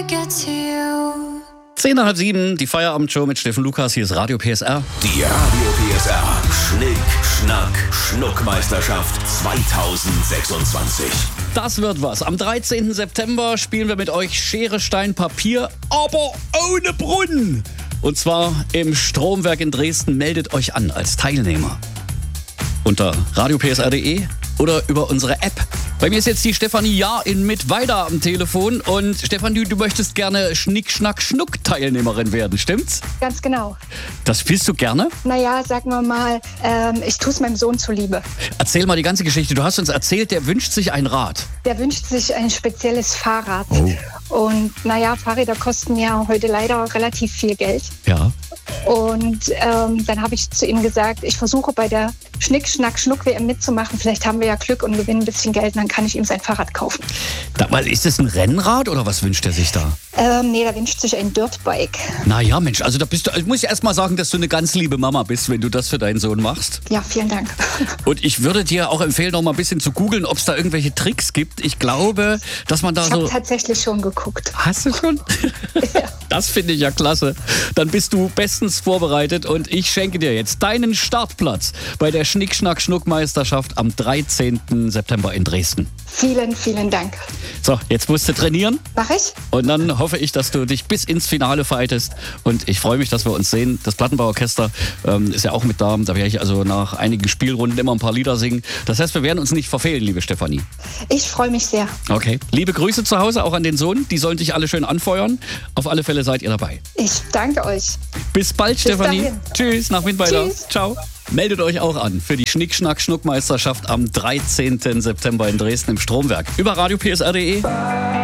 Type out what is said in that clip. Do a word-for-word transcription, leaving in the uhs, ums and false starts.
Zehn nach halb sieben, die Feierabendshow mit Steffen Lukas. Hier ist Radio P S R. Die Radio P S R Schnick, Schnack, Schnuckmeisterschaft zweitausendsechsundzwanzig. Das wird was. Am dreizehnten September spielen wir mit euch Schere, Stein, Papier, aber ohne Brunnen. Und zwar im Stromwerk in Dresden. Meldet euch an als Teilnehmer. Unter radio p s r punkt d e oder über unsere App. Bei mir ist jetzt die Stefanie Jahr in Mittweida am Telefon. Und Stefanie, du möchtest gerne Schnick, Schnack, Schnuck Teilnehmerin werden, stimmt's? Ganz genau. Das willst du gerne? Naja, sagen wir mal, ähm, ich tue es meinem Sohn zuliebe. Erzähl mal die ganze Geschichte. Du hast uns erzählt, der wünscht sich ein Rad. Der wünscht sich ein spezielles Fahrrad. Oh. Und naja, Fahrräder kosten ja heute leider relativ viel Geld. Ja. Und ähm, dann habe ich zu ihm gesagt, ich versuche bei der Schnick, Schnack, Schnuck W M mitzumachen. Vielleicht haben wir ja Glück und gewinnen ein bisschen Geld und dann kann ich ihm sein Fahrrad kaufen. Da, weil ist das ein Rennrad oder was wünscht er sich da? Ähm, nee, da wünscht sich ein Dirtbike. Naja, Mensch, also da bist du, ich muss erst mal sagen, dass du eine ganz liebe Mama bist, wenn du das für deinen Sohn machst. Ja, vielen Dank. Und ich würde dir auch empfehlen, noch mal ein bisschen zu googeln, ob es da irgendwelche Tricks gibt. Ich glaube, dass man da ich so... Ich habe tatsächlich schon geguckt. Hast du schon? Ja. Das finde ich ja klasse. Dann bist du bestens vorbereitet und ich schenke dir jetzt deinen Startplatz bei der Schnick, Schnack, Schnuck-Meisterschaft am dreizehnten September in Dresden. Vielen, vielen Dank. So, jetzt musst du trainieren. Mach ich. Und dann hoffe ich, dass du dich bis ins Finale fightest. Und ich freue mich, dass wir uns sehen. Das Plattenbauorchester ähm, ist ja auch mit da. Da werde ich also nach einigen Spielrunden immer ein paar Lieder singen. Das heißt, wir werden uns nicht verfehlen, liebe Stefanie. Ich freue mich sehr. Okay. Liebe Grüße zu Hause, auch an den Sohn. Die sollen dich alle schön anfeuern. Auf alle Fälle seid ihr dabei. Ich danke euch. Bis bald, Bis Stefanie. Dahin. Tschüss, nach Mittweida. Tschüss. Ciao. Meldet euch auch an für die Schnick, Schnack, Schnuck-Meisterschaft am dreizehnten September in Dresden im Stromwerk. Über radio p s r punkt d e.